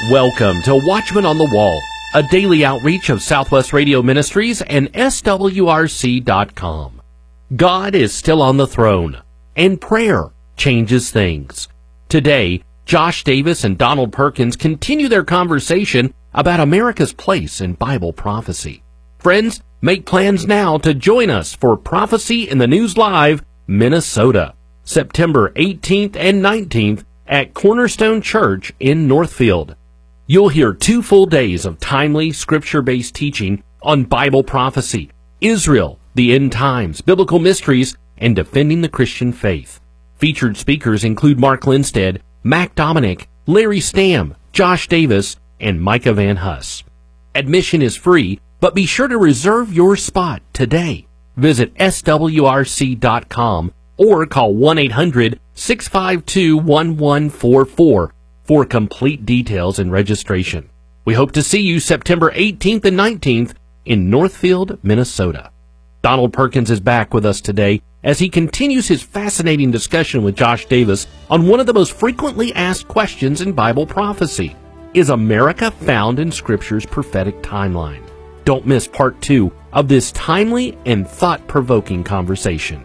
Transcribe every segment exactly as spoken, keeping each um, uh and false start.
Welcome to Watchman on the Wall, a daily outreach of Southwest Radio Ministries and S W R C dot com. God is still on the throne, and prayer changes things. Today, Josh Davis and Donald Perkins continue their conversation about America's place in Bible prophecy. Friends, make plans now to join us for Prophecy in the News Live, Minnesota, September eighteenth and nineteenth at Cornerstone Church in Northfield. You'll hear two full days of timely, scripture-based teaching on Bible prophecy, Israel, the end times, biblical mysteries, and defending the Christian faith. Featured speakers include Mark Lindstead, Mac Dominic, Larry Stamm, Josh Davis, and Micah Van Huss. Admission is free, but be sure to reserve your spot today. Visit S W R C dot com or call one eight hundred, six five two, one one four four for complete details and registration. We hope to see you September eighteenth and nineteenth in Northfield, Minnesota. Donald Perkins is back with us today as he continues his fascinating discussion with Josh Davis on one of the most frequently asked questions in Bible prophecy. Is America found in Scripture's prophetic timeline? Don't miss part two of this timely and thought-provoking conversation.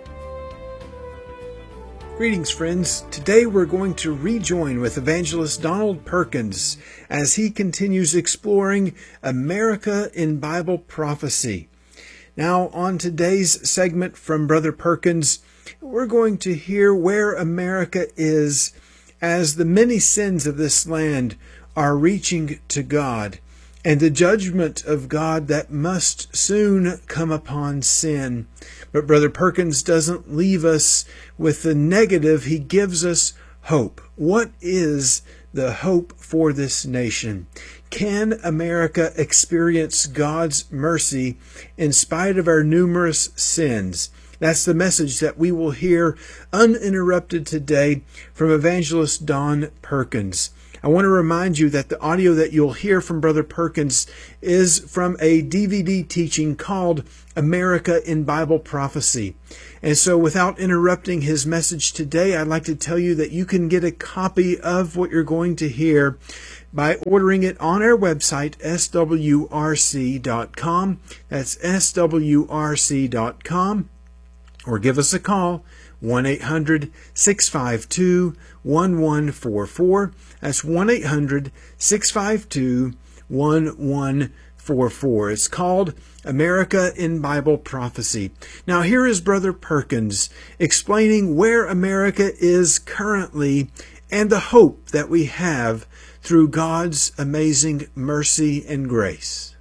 Greetings, friends. Today we're going to rejoin with evangelist Donald Perkins as he continues exploring America in Bible prophecy. Now, on today's segment from Brother Perkins, we're going to hear where America is as the many sins of this land are reaching to God, and the judgment of God that must soon come upon sin. But Brother Perkins doesn't leave us with the negative. He gives us hope. What is the hope for this nation? Can America experience God's mercy in spite of our numerous sins? That's the message that we will hear uninterrupted today from evangelist Don Perkins. I want to remind you that the audio that you'll hear from Brother Perkins is from a D V D teaching called America in Bible Prophecy. And so without interrupting his message today, I'd like to tell you that you can get a copy of what you're going to hear by ordering it on our website, S W R C dot com. That's S W R C dot com. Or give us a call, one eight hundred, six five two, one one four four. That's one eight hundred, six five two, one one four four. It's called America in Bible Prophecy. Now here is Brother Perkins explaining where America is currently and the hope that we have through God's amazing mercy and grace.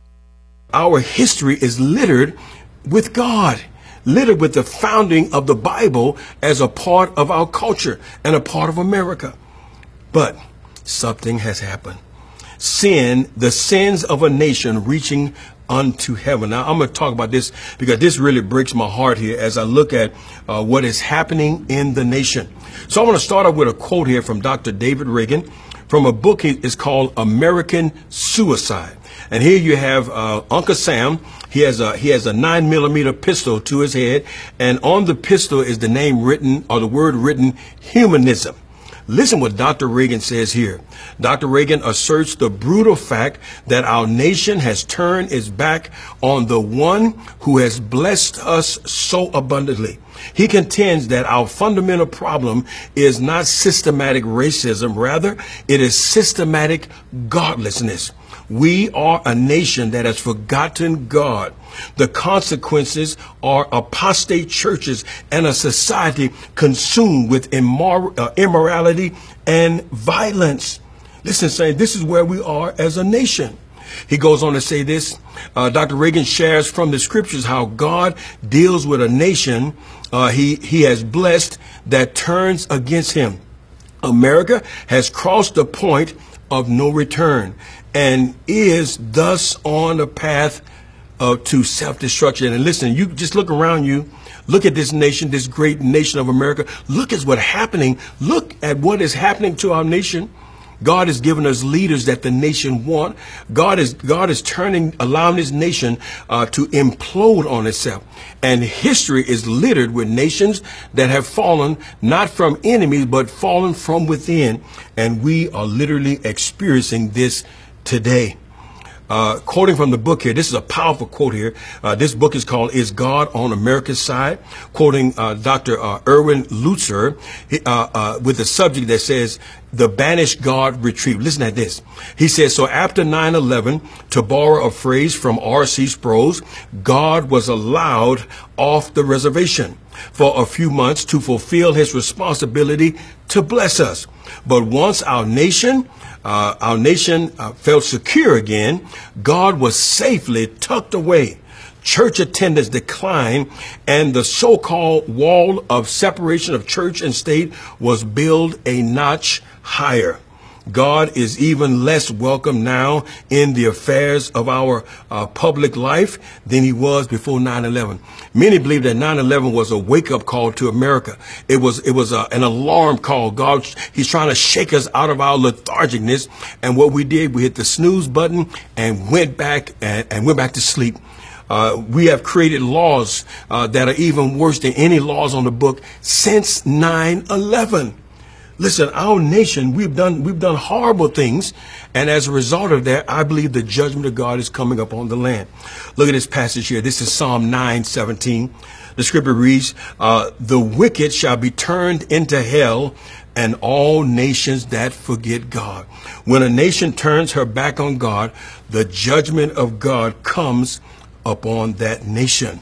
Our history is littered with God, littered with the founding of the Bible as a part of our culture and a part of America. But something has happened. Sin, the sins of a nation reaching unto heaven. Now, I'm going to talk about this because this really breaks my heart here as I look at uh, what is happening in the nation. So I want to start off with a quote here from Doctor David Reagan from a book. It's called American Suicide. And here you have uh, Uncle Sam. He has a he has a nine millimeter pistol to his head, and on the pistol is the name written, or the word written, humanism. Listen what Doctor Reagan says here. Doctor Reagan asserts the brutal fact that our nation has turned its back on the one who has blessed us so abundantly. He contends that our fundamental problem is not systematic racism. Rather, it is systematic godlessness. We are a nation that has forgotten God. The consequences are apostate churches and a society consumed with immor- uh, immorality and violence. Listen, saying this is where we are as a nation. He goes on to say this. Uh, Doctor Reagan shares from the scriptures how God deals with a nation uh, he, he has blessed that turns against him. America has crossed the point of no return and is thus on a path uh, to self-destruction. And listen, you just look around you, look at this nation, this great nation of America. Look at what's happening. Look at what is happening to our nation. God has given us leaders that the nation want. God is God is turning, allowing this nation uh, to implode on itself. And history is littered with nations that have fallen not from enemies, but fallen from within. And we are literally experiencing this today. Uh, quoting from the book here, this is a powerful quote here. Uh, this book is called Is God on America's Side? Quoting uh, Doctor Uh, Erwin Lutzer uh, uh, with the subject that says, The Banished God Retrieved. Listen to this. He says, so after nine eleven, to borrow a phrase from R C Sproul, God was allowed off the reservation for a few months to fulfill his responsibility to bless us. But once our nation Uh, our nation uh, felt secure again, God was safely tucked away. Church attendance declined, and the so-called wall of separation of church and state was built a notch higher. God is even less welcome now in the affairs of our uh, public life than he was before nine eleven. Many believe that nine eleven was a wake-up call to America. It was it was a, an alarm call. God, he's trying to shake us out of our lethargicness. And what we did, we hit the snooze button and went back and, and went back to sleep. Uh, we have created laws uh, that are even worse than any laws on the book since nine eleven. Listen, our nation, we've done we've done horrible things. And as a result of that, I believe the judgment of God is coming upon the land. Look at this passage here. This is Psalm nine seventeen. The scripture reads, uh, the wicked shall be turned into hell, and all nations that forget God. When a nation turns her back on God, the judgment of God comes upon that nation.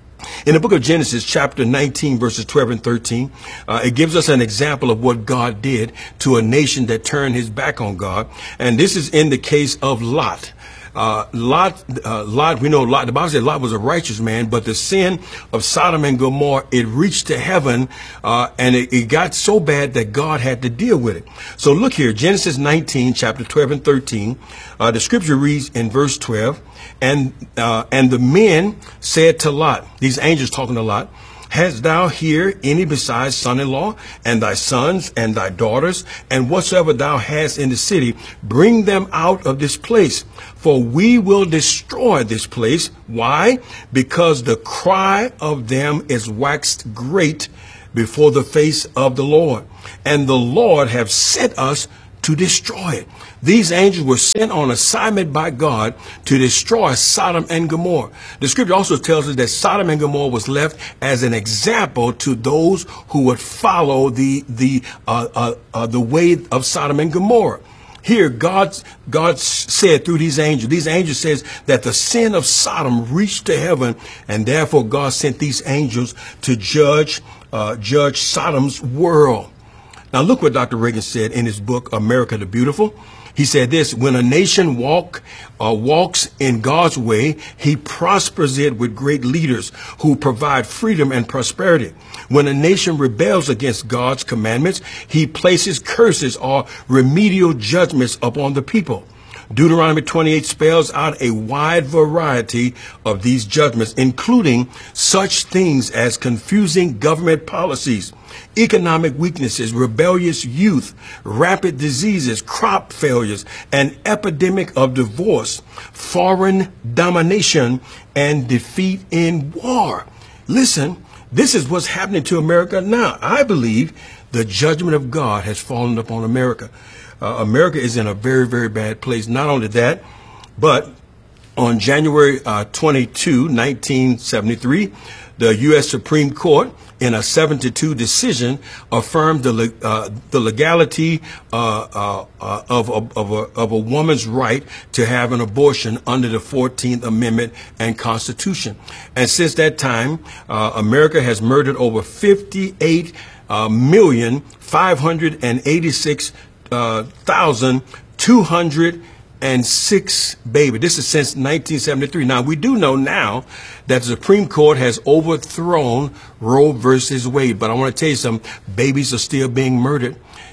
In the book of Genesis, chapter nineteen, verses twelve and thirteen, uh, it gives us an example of what God did to a nation that turned his back on God. And this is in the case of Lot. Uh, Lot, uh, Lot, we know Lot, the Bible said Lot was a righteous man, but the sin of Sodom and Gomorrah, it reached to heaven, uh, and it, it got so bad that God had to deal with it. So look here, Genesis nineteen, chapter twelve and thirteen, uh, the scripture reads in verse twelve, and, uh, and the men said to Lot, these angels talking to Lot, hast thou here any besides son-in-law, and thy sons and thy daughters, and whatsoever thou hast in the city, bring them out of this place, for we will destroy this place. Why? Because the cry of them is waxed great before the face of the Lord, and the Lord have sent us to destroy it. These angels were sent on assignment by God to destroy Sodom and Gomorrah. The scripture also tells us that Sodom and Gomorrah was left as an example to those who would follow the the uh, uh, uh, the way of Sodom and Gomorrah. Here, God, God said through these angels, these angels says that the sin of Sodom reached to heaven, and therefore God sent these angels to judge, uh, judge Sodom's world. Now, look what Doctor Reagan said in his book, America the Beautiful. He said this, when a nation walk, uh, walks in God's way, he prospers it with great leaders who provide freedom and prosperity. When a nation rebels against God's commandments, he places curses or remedial judgments upon the people. Deuteronomy twenty-eight spells out a wide variety of these judgments, including such things as confusing government policies, economic weaknesses, rebellious youth, rapid diseases, crop failures, an epidemic of divorce, foreign domination, and defeat in war. Listen, this is what's happening to America now. I believe the judgment of God has fallen upon America. Uh, America is in a very, very bad place. Not only that, but on January uh, twenty-second, nineteen seventy-three, the U S Supreme Court, in a seven to two decision, affirmed the uh, the legality uh, uh, uh, of, of, of, a, of a woman's right to have an abortion under the fourteenth Amendment and Constitution. And since that time, uh, America has murdered over fifty-eight uh, million five hundred eighty-six Uh, thousand two hundred and six baby. This is since nineteen seventy-three. Now, we do know now that the Supreme Court has overthrown Roe versus Wade, but I want to tell you something. Babies are still being murdered.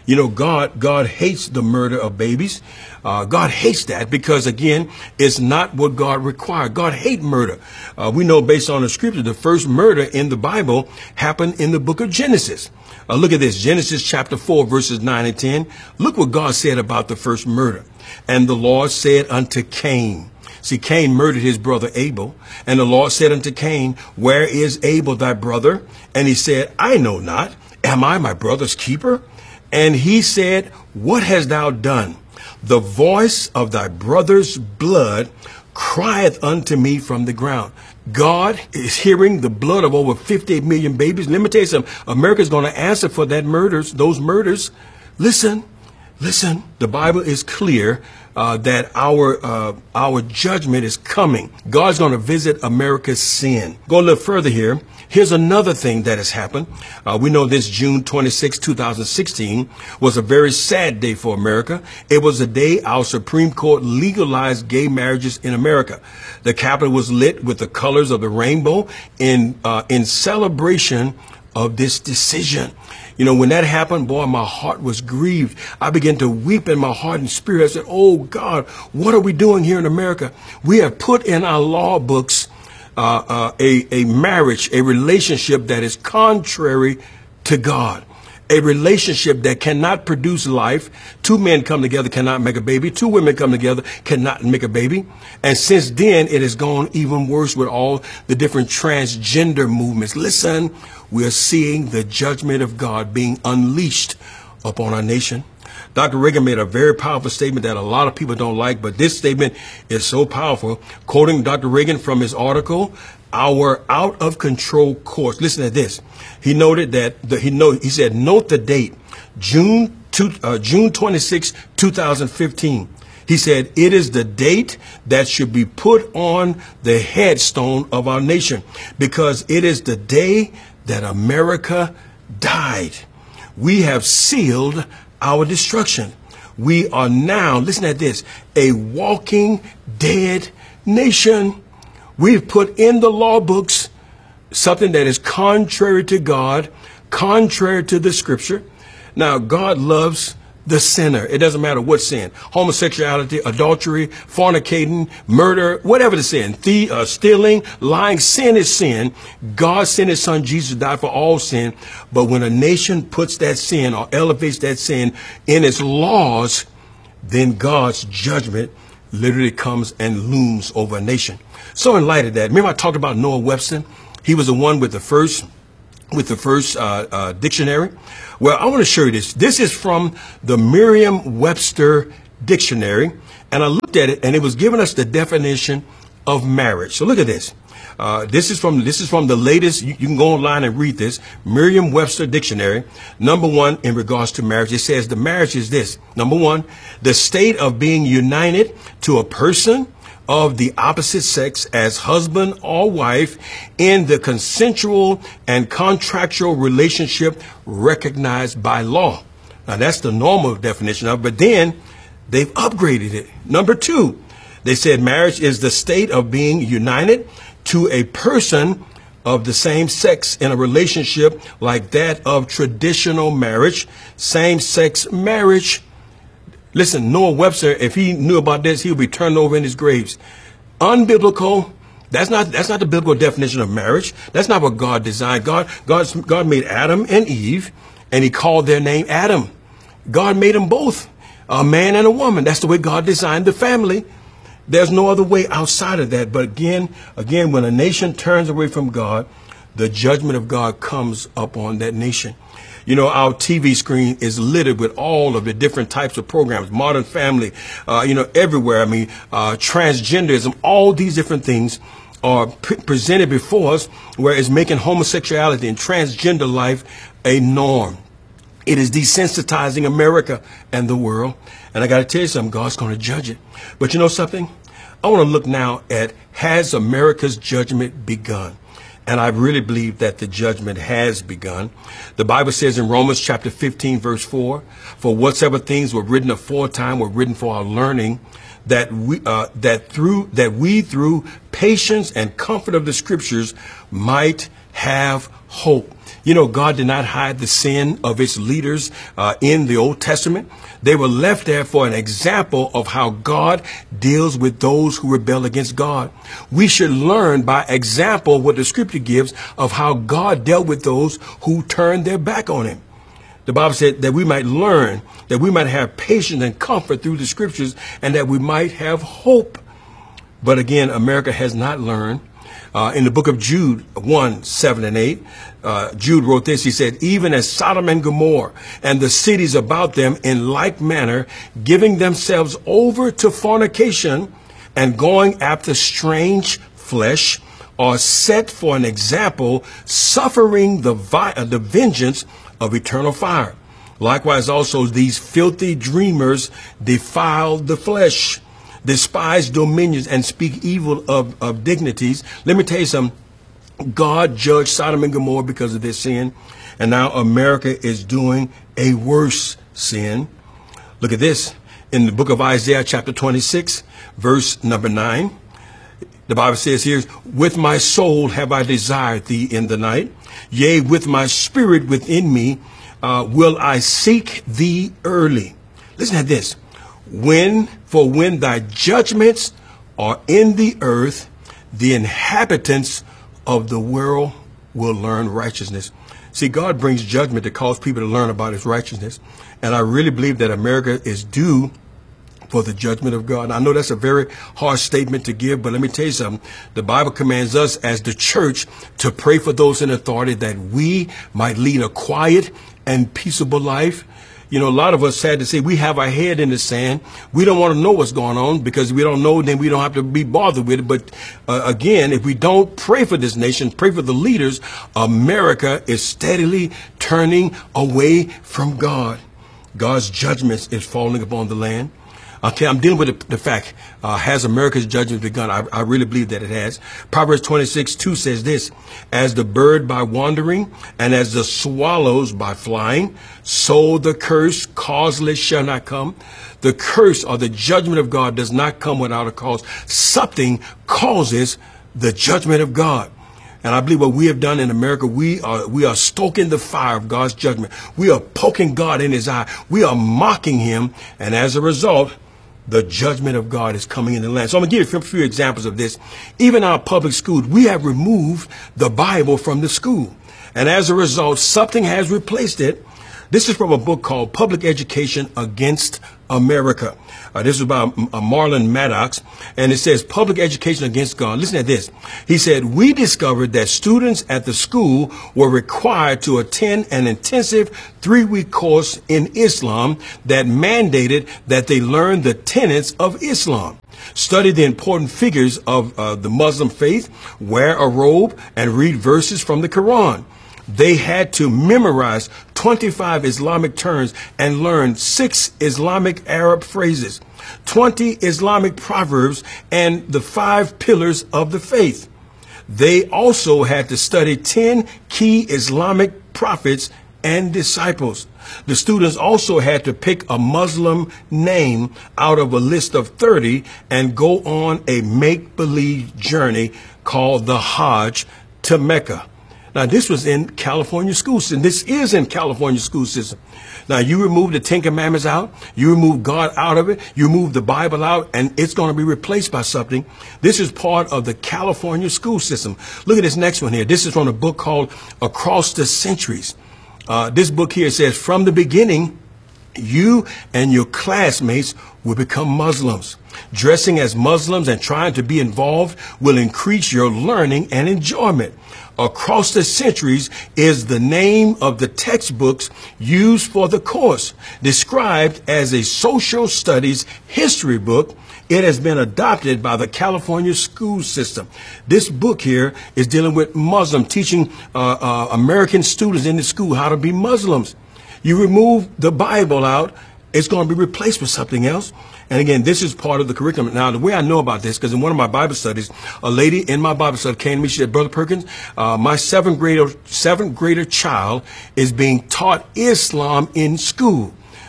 You know, God, God hates the murder of babies. Uh, God hates that because, again, it's not what God required. God hates murder. Uh, we know based on the scripture, the first murder in the Bible happened in the book of Genesis. Uh, look at this, Genesis chapter four, verses nine and ten. Look what God said about the first murder. And the Lord said unto Cain. See, Cain murdered his brother Abel. And the Lord said unto Cain, where is Abel thy brother? And he said, I know not. Am I my brother's keeper? And he said, what hast thou done? The voice of thy brother's blood crieth unto me from the ground. God is hearing the blood of over fifty-eight million babies. Let me tell you something. America's going to answer for that murders, those murders. Listen, listen. The Bible is clear uh, that our uh, our judgment is coming. God's going to visit America's sin. Go a little further here. Here's another thing that has happened. Uh, we know this June twenty-sixth, two thousand sixteen was a very sad day for America. It was the day our Supreme Court legalized gay marriages in America. The Capitol was lit with the colors of the rainbow in uh, in celebration of this decision. You know, when that happened, boy, my heart was grieved. I began to weep in my heart and spirit. I said, oh, God, what are we doing here in America? We have put in our law books uh, uh, a, a marriage, a relationship that is contrary to God. A relationship that cannot produce life. Two men come together, cannot make a baby. Two women come together, cannot make a baby. And since then, it has gone even worse with all the different transgender movements. Listen, we are seeing the judgment of God being unleashed upon our nation. Doctor Reagan made a very powerful statement that a lot of people don't like, but this statement is so powerful. Quoting Doctor Reagan from his article, Our Out of Control Course. Listen to this. He noted that the, he know he said, note the date, June two, uh, June twenty-sixth, two thousand fifteen. He said, it is the date that should be put on the headstone of our nation because it is the day that America died. We have sealed our destruction. We are now, listen at this, a walking dead nation. We've put in the law books something that is contrary to God, contrary to the scripture. Now, God loves the sinner. It doesn't matter what sin. Homosexuality, adultery, fornicating, murder, whatever the sin. The, uh, stealing, lying. Sin is sin. God sent his son Jesus to die for all sin. But when a nation puts that sin or elevates that sin in its laws, then God's judgment literally comes and looms over a nation. So in light of that, remember I talked about Noah Webster? He was the one with the first with the first uh, uh, dictionary. Well, I want to show you this. This is from the Merriam-Webster dictionary. And I looked at it and it was giving us the definition of marriage. So look at this. Uh, this is from this is from the latest. You, you can go online and read this Merriam-Webster dictionary. Number one, in regards to marriage, it says the marriage is this. Number one, the state of being united to a person of the opposite sex as husband or wife in the consensual and contractual relationship recognized by law. Now, that's the normal definition of it, but then they've upgraded it. Number two, they said marriage is the state of being united to a person of the same sex in a relationship like that of traditional marriage, same-sex marriage. Listen, Noah Webster, if he knew about this, he would be turned over in his graves. Unbiblical. That's not that's not the biblical definition of marriage. That's not what God designed. God God God made Adam and Eve, and he called their name Adam. God made them both, a man and a woman. That's the way God designed the family. There's no other way outside of that. But again, again, when a nation turns away from God, the judgment of God comes upon that nation. You know, our T V screen is littered with all of the different types of programs, Modern Family, uh, you know, everywhere. I mean, uh, transgenderism, all these different things are pre- presented before us, where it's making homosexuality and transgender life a norm. It is desensitizing America and the world. And I got to tell you something, God's going to judge it. But you know something? I want to look now at, has America's judgment begun? And I really believe that the judgment has begun. The Bible says in Romans chapter fifteen, verse four, for whatsoever things were written aforetime were written for our learning, that we, uh, that through, that we through patience and comfort of the scriptures might have hope. You know, God did not hide the sin of its leaders uh, in the Old Testament. They were left there for an example of how God deals with those who rebel against God. We should learn by example what the scripture gives of how God dealt with those who turned their back on him. The Bible said that we might learn, that we might have patience and comfort through the scriptures, and that we might have hope. But again, America has not learned. Uh, in the book of Jude one, seven and eight, uh, Jude wrote this. He said, even as Sodom and Gomorrah and the cities about them in like manner, giving themselves over to fornication and going after strange flesh, are set for an example, suffering the, vi- uh, the vengeance of eternal fire. Likewise also these filthy dreamers defile the flesh, despise dominions, and speak evil of, of dignities. Let me tell you something. God judged Sodom and Gomorrah because of their sin. And now America is doing a worse sin. Look at this. In the book of Isaiah, chapter twenty-six, verse number nine, the Bible says here, with my soul have I desired thee in the night. Yea, with my spirit within me uh, will I seek thee early. Listen to this. When, for when thy judgments are in the earth, the inhabitants of the world will learn righteousness. See, God brings judgment to cause people to learn about his righteousness. And I really believe that America is due for the judgment of God. I know that's a very harsh statement to give, but let me tell you something. The Bible commands us as the church to pray for those in authority that we might lead a quiet and peaceable life. You know, a lot of us had to say we have our head in the sand. We don't want to know what's going on because we don't know, then we don't have to be bothered with it. But uh, again, if we don't pray for this nation, pray for the leaders, America is steadily turning away from God. God's judgments is falling upon the land. Okay, I'm dealing with the, the fact, uh, has America's judgment begun? I, I really believe that it has. Proverbs twenty-six, two says this, as the bird by wandering and as the swallows by flying, so the curse causeless shall not come. The curse or the judgment of God does not come without a cause. Something causes the judgment of God. And I believe what we have done in America, we are we are stoking the fire of God's judgment. We are poking God in his eye. We are mocking him. And as a result, the judgment of God is coming in the land. So I'm going to give you a few examples of this. Even our public schools, we have removed the Bible from the school. And as a result, something has replaced it. This is from a book called Public Education Against America. Uh, this is by uh, Marlon Maddox, and it says Public Education Against God. Listen to this. He said, we discovered that students at the school were required to attend an intensive three-week course in Islam that mandated that they learn the tenets of Islam, study the important figures of uh, the Muslim faith, wear a robe, and read verses from the Quran. They had to memorize twenty-five Islamic terms and learn six Islamic Arab phrases, twenty Islamic proverbs, and the five pillars of the faith. They also had to study ten key Islamic prophets and disciples. The students also had to pick a Muslim name out of a list of thirty and go on a make-believe journey called the Hajj to Mecca. Now, this was in California school system. This is in California school system. Now, you remove the Ten Commandments out. You remove God out of it. You move the Bible out, and it's going to be replaced by something. This is part of the California school system. Look at this next one here. This is from a book called Across the Centuries. Uh, this book here says, from the beginning, you and your classmates will become Muslims. Dressing as Muslims and trying to be involved will increase your learning and enjoyment. Across the Centuries is the name of the textbooks used for the course. Described as a social studies history book, it has been adopted by the California school system. This book here is dealing with Muslim, teaching uh, uh, American students in the school how to be Muslims. You remove the Bible out, it's going to be replaced with something else. And again, this is part of the curriculum. Now, the way I know about this, because in one of my Bible studies, a lady in my Bible study came to me. She said, Brother Perkins, uh, my seventh grader, seventh grader child is being taught Islam in school.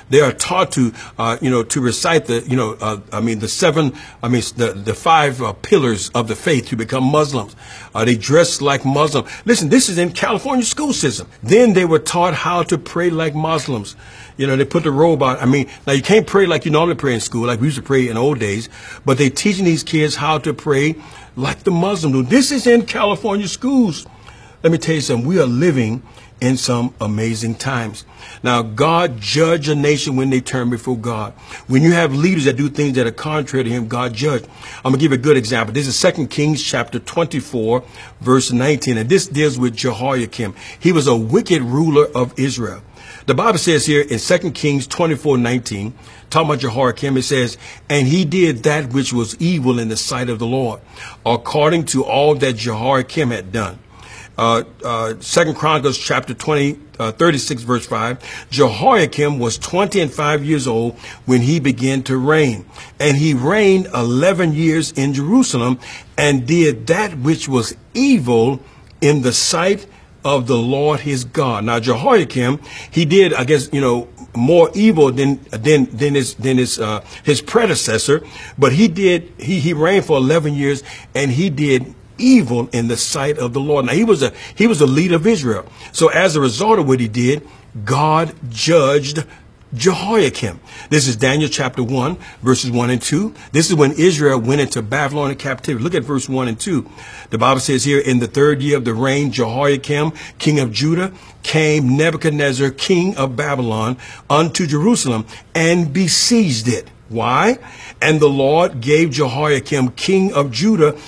They are taught to, uh, you know, to recite the, you know, uh, I mean, the seven, I mean, the, the five uh, pillars of the faith to become Muslims. Uh, they dress like Muslims. Listen, this is in California school system. Then they were taught how to pray like Muslims. You know, they put the robe on. I mean, now you can't pray like you normally pray in school, like we used to pray in old days, but they're teaching these kids how to pray like the Muslims do. This is in California schools. Let me tell you something. We are living in some amazing times. Now, God judged a nation when they turn before God. When you have leaders that do things that are contrary to him, God judged. I'm going to give you a good example. This is Second Kings chapter twenty-four, verse nineteen. And this deals with Jehoiakim. He was a wicked ruler of Israel. The Bible says here in Second Kings twenty-four nineteen, talking about Jehoiakim, it says, and he did that which was evil in the sight of the Lord, according to all that Jehoiakim had done. Uh, uh, Second Chronicles chapter twenty, uh, thirty-six, verse five. Jehoiakim was twenty and five years old when he began to reign, and he reigned eleven years in Jerusalem and did that which was evil in the sight of the Lord his God. Now, Jehoiakim, he did, I guess, you know, more evil than than than his than his uh, his predecessor, but he did he he reigned for eleven years and he did evil in the sight of the Lord. Now, he was a he was a leader of Israel. So as a result of what he did, God judged Jehoiakim. This is Daniel chapter one, verses one and two. This is when Israel went into Babylonian captivity. Look at verse one and two. The Bible says here, in the third year of the reign, Jehoiakim, king of Judah, came Nebuchadnezzar, king of Babylon, unto Jerusalem and besieged it. Why? And the Lord gave Jehoiakim, king of Judah,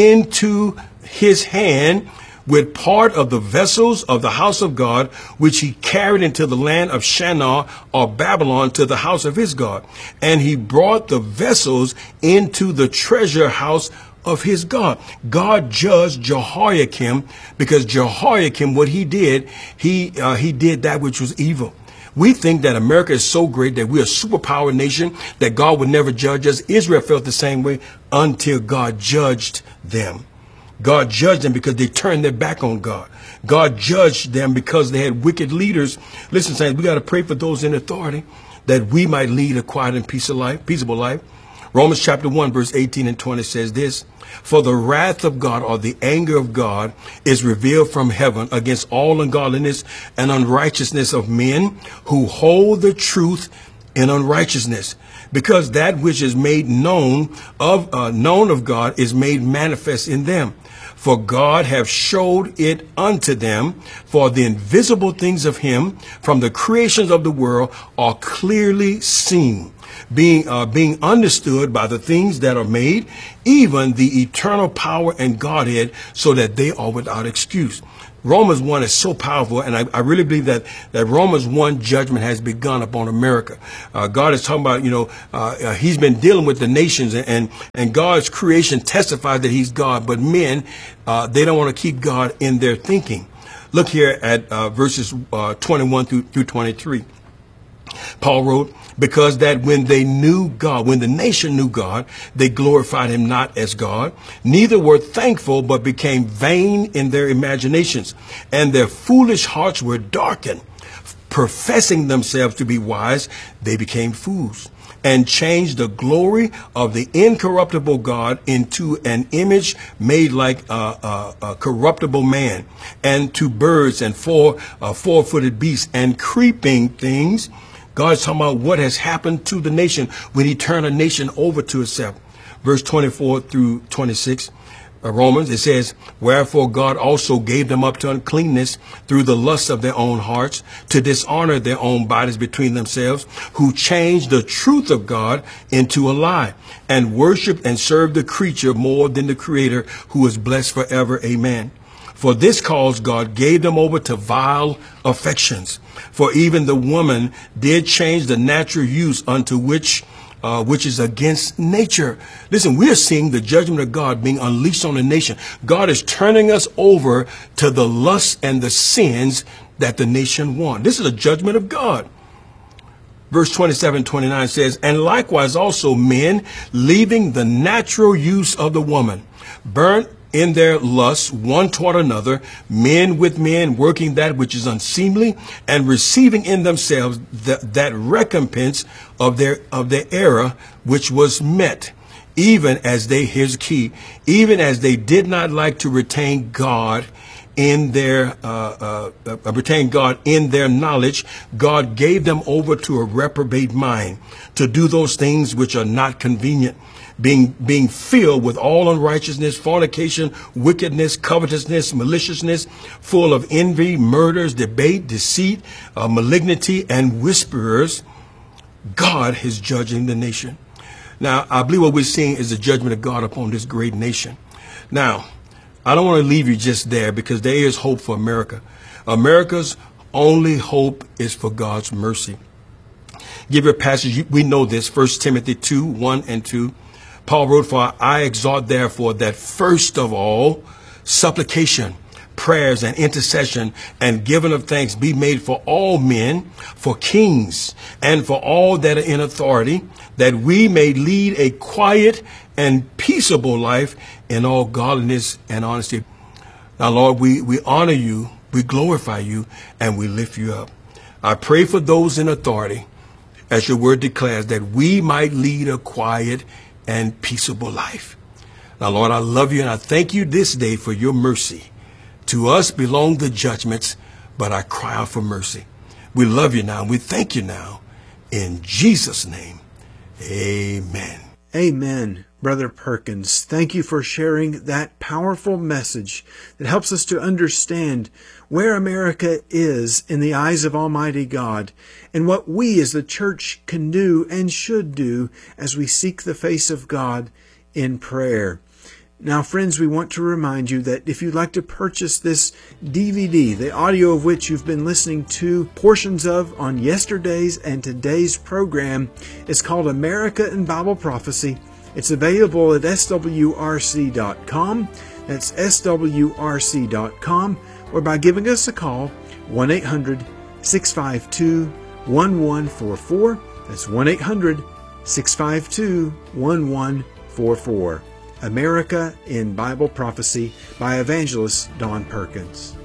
into his hand with part of the vessels of the house of God, which he carried into the land of Shinar or Babylon to the house of his God. And he brought the vessels into the treasure house of his God. God judged Jehoiakim because Jehoiakim, what he did, he uh, he did that which was evil. We think that America is so great that we're a superpower nation, that God would never judge us. Israel felt the same way until God judged them. God judged them because they turned their back on God. God judged them because they had wicked leaders. Listen, saints, we got to pray for those in authority that we might lead a quiet and peaceful life, peaceable life. Romans chapter one, verse eighteen and twenty says this, for the wrath of God, or the anger of God, is revealed from heaven against all ungodliness and unrighteousness of men who hold the truth in unrighteousness, because that which is made known of uh, known of God is made manifest in them. For God hath showed it unto them, for the invisible things of him from the creations of the world are clearly seen, being uh, being understood by the things that are made, even the eternal power and Godhead, so that they are without excuse. Romans one is so powerful, and I, I really believe that, that Romans one judgment has begun upon America. Uh, God is talking about, you know, uh, uh, he's been dealing with the nations, and, and, and God's creation testifies that he's God, but men, uh, they don't want to keep God in their thinking. Look here at uh, verses uh, twenty-one through, through twenty-three. Paul wrote, because that when they knew God, when the nation knew God, they glorified him not as God, neither were thankful, but became vain in their imaginations, and their foolish hearts were darkened. Professing themselves to be wise, they became fools, and changed the glory of the incorruptible God into an image made like a, a, a corruptible man, and to birds and four uh, four-footed beasts and creeping things. God's talking about what has happened to the nation when he turned a nation over to itself. Verse twenty-four through twenty-six, uh, Romans, it says, wherefore God also gave them up to uncleanness through the lust of their own hearts, to dishonor their own bodies between themselves, who changed the truth of God into a lie, and worshiped and served the creature more than the Creator, who is blessed forever. Amen. For this cause God gave them over to vile affections. For even the woman did change the natural use unto which uh, which is against nature. Listen, we are seeing the judgment of God being unleashed on the nation. God is turning us over to the lusts and the sins that the nation want. This is a judgment of God. Verse twenty-seven, twenty-nine says, and likewise also men, leaving the natural use of the woman, burnt in their lusts one toward another, men with men, working that which is unseemly, and receiving in themselves the, that recompense of their of their error which was met, even as they, here's the key, even as they did not like to retain God in their uh, uh, uh, retain God in their knowledge, God gave them over to a reprobate mind to do those things which are not convenient, being being filled with all unrighteousness, fornication, wickedness, covetousness, maliciousness, full of envy, murders, debate, deceit, uh, malignity, and whisperers. God is judging the nation. Now, I believe what we're seeing is the judgment of God upon this great nation. Now, I don't want to leave you just there, because there is hope for America. America's only hope is for God's mercy. Give your passage. We know this, First Timothy two, one and two. Paul wrote, "For I exhort therefore that first of all supplication, prayers, and intercession, and giving of thanks be made for all men, for kings, and for all that are in authority, that we may lead a quiet and peaceable life in all godliness and honesty." Now, Lord, we, we honor you, we glorify you, and we lift you up. I pray for those in authority, as your word declares, that we might lead a quiet and peaceable life. Now, Lord, I love you, and I thank you this day for your mercy. To us belong the judgments, but I cry out for mercy. We love you now, and we thank you now. In Jesus' name, amen. Amen. Brother Perkins, thank you for sharing that powerful message that helps us to understand where America is in the eyes of Almighty God, and what we as the church can do and should do as we seek the face of God in prayer. Now, friends, we want to remind you that if you'd like to purchase this D V D, the audio of which you've been listening to portions of on yesterday's and today's program, it's called America in Bible Prophecy. It's available at S W R C dot com. That's S W R C dot com, or by giving us a call, one eight hundred, six five two, one one four four. That's one eight hundred, six five two, one one four four. America in Bible Prophecy by Evangelist Don Perkins.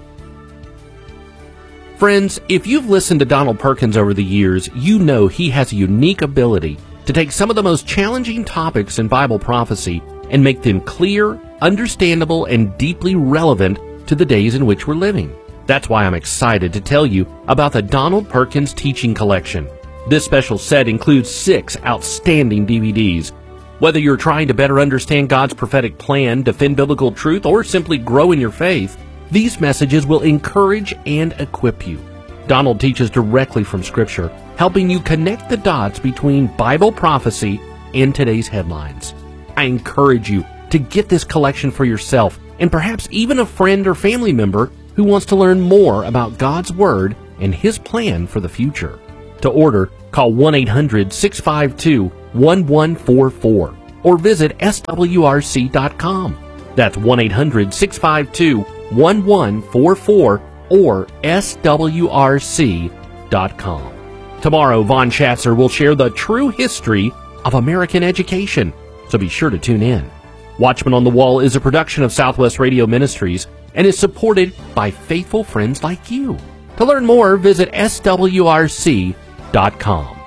Friends, if you've listened to Donald Perkins over the years, you know he has a unique ability to take some of the most challenging topics in Bible prophecy and make them clear, understandable, and deeply relevant to the days in which we're living. That's why I'm excited to tell you about the Donald Perkins Teaching Collection. This special set includes six outstanding D V Ds. Whether you're trying to better understand God's prophetic plan, defend biblical truth, or simply grow in your faith, these messages will encourage and equip you. Donald teaches directly from Scripture, helping you connect the dots between Bible prophecy and today's headlines. I encourage you to get this collection for yourself, and perhaps even a friend or family member who wants to learn more about God's Word and His plan for the future. To order, call one eight hundred, six five two, one one four four or visit S W R C dot com. That's one eight hundred, six five two, one one four four or S W R C dot com. Tomorrow, Von Schatzer will share the true history of American education, so be sure to tune in. Watchman on the Wall is a production of Southwest Radio Ministries and is supported by faithful friends like you. To learn more, visit S W R C dot com.